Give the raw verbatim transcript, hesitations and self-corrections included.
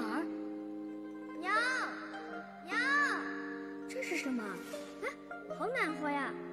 哪儿？ 娘，娘， 这是什么？哎，好暖和呀！